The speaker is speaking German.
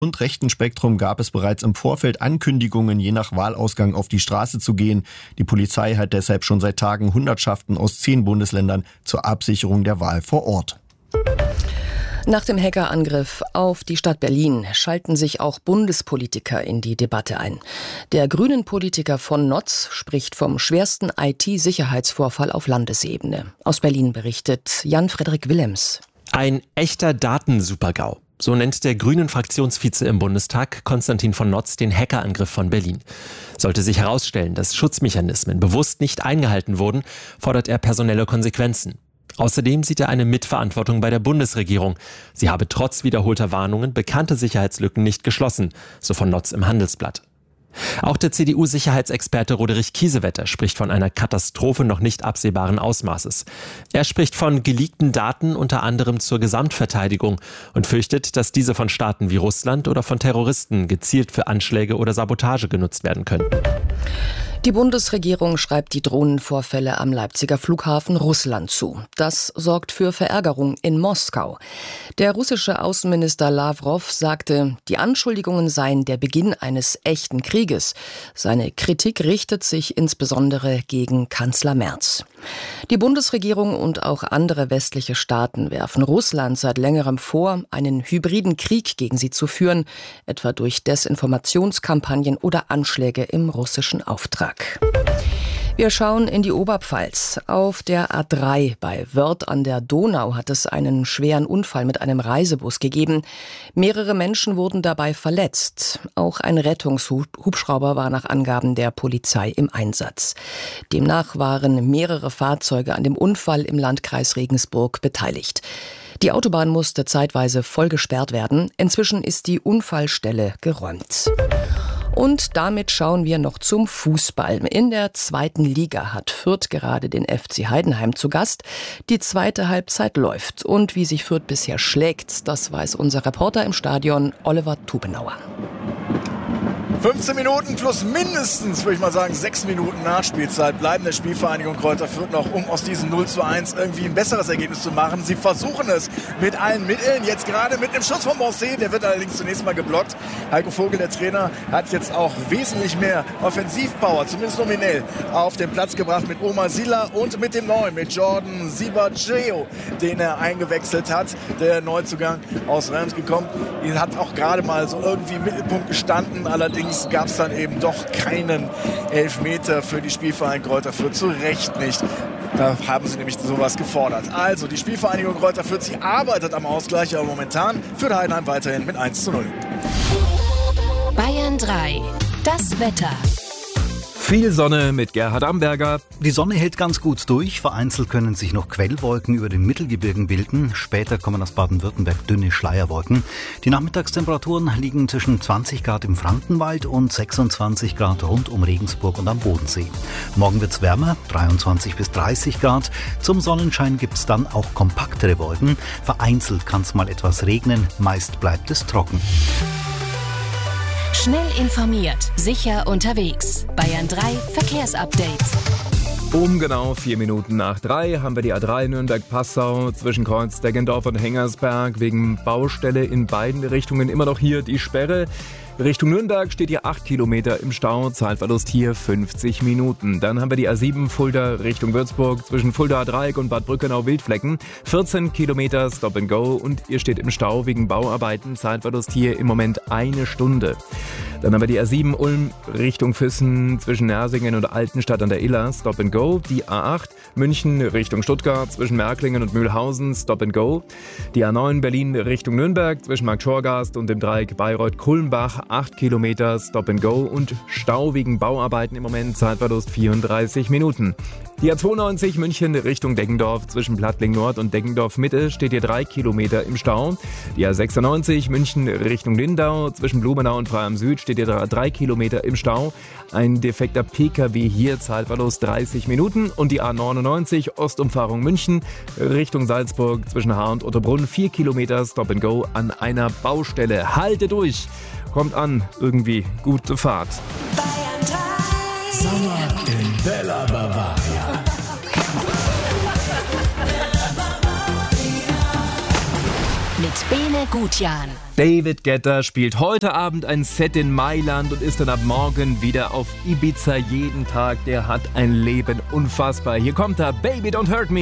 und rechten Spektrum gab es bereits im Vorfeld Ankündigungen, je nach Wahlausgang auf die Straße zu gehen. Die Polizei hat deshalb schon seit Tagen Hundertschaften aus 10 Bundesländern zur Absicherung der Wahl vor Ort. Nach dem Hackerangriff auf die Stadt Berlin schalten sich auch Bundespolitiker in die Debatte ein. Der Grünen-Politiker von Notz spricht vom schwersten IT-Sicherheitsvorfall auf Landesebene. Aus Berlin berichtet Jan-Frederik Willems. Ein echter Datensupergau. So nennt der Grünen-Fraktionsvize im Bundestag, Konstantin von Notz, den Hackerangriff von Berlin. Sollte sich herausstellen, dass Schutzmechanismen bewusst nicht eingehalten wurden, fordert er personelle Konsequenzen. Außerdem sieht er eine Mitverantwortung bei der Bundesregierung. Sie habe trotz wiederholter Warnungen bekannte Sicherheitslücken nicht geschlossen, so von Notz im Handelsblatt. Auch der CDU-Sicherheitsexperte Roderich Kiesewetter spricht von einer Katastrophe noch nicht absehbaren Ausmaßes. Er spricht von geleakten Daten unter anderem zur Gesamtverteidigung und fürchtet, dass diese von Staaten wie Russland oder von Terroristen gezielt für Anschläge oder Sabotage genutzt werden könnten. Die Bundesregierung schreibt die Drohnenvorfälle am Leipziger Flughafen Russland zu. Das sorgt für Verärgerung in Moskau. Der russische Außenminister Lawrow sagte, die Anschuldigungen seien der Beginn eines echten Krieges. Seine Kritik richtet sich insbesondere gegen Kanzler Merz. Die Bundesregierung und auch andere westliche Staaten werfen Russland seit längerem vor, einen hybriden Krieg gegen sie zu führen, etwa durch Desinformationskampagnen oder Anschläge im russischen Auftrag. Wir schauen in die Oberpfalz. Auf der A3 bei Wörth an der Donau hat es einen schweren Unfall mit einem Reisebus gegeben. Mehrere Menschen wurden dabei verletzt. Auch ein Rettungshubschrauber war nach Angaben der Polizei im Einsatz. Demnach waren mehrere Fahrzeuge an dem Unfall im Landkreis Regensburg beteiligt. Die Autobahn musste zeitweise voll gesperrt werden. Inzwischen ist die Unfallstelle geräumt. Und damit schauen wir noch zum Fußball. In der 2. Liga hat Fürth gerade den FC Heidenheim zu Gast. Die zweite Halbzeit läuft. Und wie sich Fürth bisher schlägt, das weiß unser Reporter im Stadion, Oliver Tubenauer. 15 Minuten plus mindestens, würde ich mal sagen, 6 Minuten Nachspielzeit bleiben der Spielvereinigung Greuther Fürth noch, um aus diesem 0:1 irgendwie ein besseres Ergebnis zu machen. Sie versuchen es mit allen Mitteln, jetzt gerade mit einem Schuss von Borsé, der wird allerdings zunächst mal geblockt. Heiko Vogel, der Trainer, hat jetzt auch wesentlich mehr Offensivpower, zumindest nominell, auf den Platz gebracht mit Omar Silla und mit dem Neuen, mit Jordan Sibacheo, den er eingewechselt hat, der Neuzugang aus Reims gekommen. Er hat auch gerade mal so irgendwie im Mittelpunkt gestanden, allerdings gab es dann eben doch keinen Elfmeter für die Spielvereinigung Greuther Fürth, zu Recht nicht. Da haben sie nämlich sowas gefordert. Also die Spielvereinigung Greuther Fürth, sie arbeitet am Ausgleich, aber momentan führt Heidenheim weiterhin mit 1:0. Bayern 3, das Wetter. Viel Sonne mit Gerhard Amberger. Die Sonne hält ganz gut durch. Vereinzelt können sich noch Quellwolken über den Mittelgebirgen bilden. Später kommen aus Baden-Württemberg dünne Schleierwolken. Die Nachmittagstemperaturen liegen zwischen 20 Grad im Frankenwald und 26 Grad rund um Regensburg und am Bodensee. Morgen wird's wärmer, 23 bis 30 Grad. Zum Sonnenschein gibt's dann auch kompaktere Wolken. Vereinzelt kann's mal etwas regnen. Meist bleibt es trocken. Schnell informiert, sicher unterwegs. Bayern 3 Verkehrsupdate. Um genau 4 Minuten nach 3 haben wir die A3 Nürnberg-Passau zwischen Kreuz-Deggendorf und Hengersberg wegen Baustelle in beiden Richtungen immer noch hier die Sperre. Richtung Nürnberg steht hier 8 Kilometer im Stau, Zeitverlust hier 50 Minuten. Dann haben wir die A7 Fulda Richtung Würzburg zwischen Fuldaer Dreieck und Bad Brückenau-Wildflecken. 14 Kilometer Stop and Go und ihr steht im Stau wegen Bauarbeiten, Zeitverlust hier im Moment 1 Stunde. Dann haben wir die A7 Ulm Richtung Füssen zwischen Nersingen und Altenstadt an der Iller, Stop and Go. Die A8 München Richtung Stuttgart zwischen Märklingen und Mühlhausen, Stop and Go. Die A9 Berlin Richtung Nürnberg zwischen Markt-Schorgast und dem Dreieck Bayreuth-Kulmbach, 8 Kilometer Stop and Go und Stau wegen Bauarbeiten im Moment, Zeitverlust 34 Minuten. Die A92 München Richtung Deggendorf zwischen Plattling Nord und Deggendorf Mitte steht hier 3 Kilometer im Stau. Die A96 München Richtung Lindau zwischen Blumenau und Freiham Süd steht hier 3 Kilometer im Stau. Ein defekter PKW hier, Zeitverlust 30 Minuten. Und die A99 Ostumfahrung München Richtung Salzburg zwischen Haar und Ottobrunn 4 Kilometer Stop and Go an einer Baustelle. Halte durch! Kommt an, irgendwie gute Fahrt. Sommer in Bella Bavaria. Mit Bene Gutjan. David Guetta spielt heute Abend ein Set in Mailand und ist dann ab morgen wieder auf Ibiza jeden Tag. Der hat ein Leben, unfassbar. Hier kommt er, Baby Don't Hurt Me.